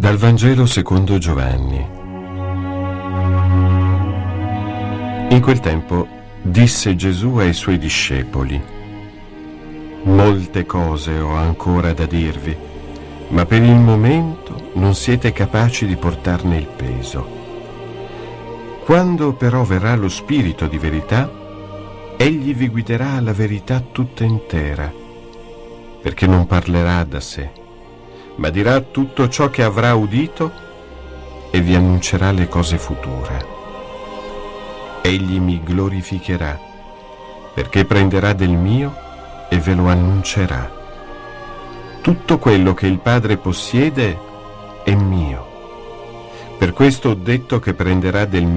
Dal Vangelo secondo Giovanni. In quel tempo disse Gesù ai suoi discepoli: molte cose ho ancora da dirvi, ma per il momento non siete capaci di portarne il peso. Quando però verrà lo Spirito di verità, egli vi guiderà alla verità tutta intera, perché non parlerà da sé, ma dirà tutto ciò che avrà udito e vi annuncerà le cose future. Egli mi glorificherà, perché prenderà del mio e ve lo annuncerà. Tutto quello che il Padre possiede è mio. Per questo ho detto che prenderà del